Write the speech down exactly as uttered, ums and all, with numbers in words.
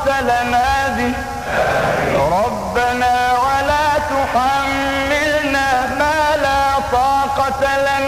طاقة لنا به ربنا ولا تحملنا ما لا طاقة لنا